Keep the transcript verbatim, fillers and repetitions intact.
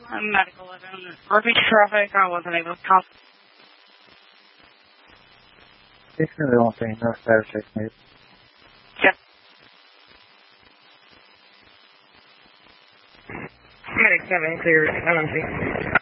I'm medical event. Repeat traffic. I wasn't able to come. six zero one three, North Tower six, mate. Yep. Medic seven, clear, L M C.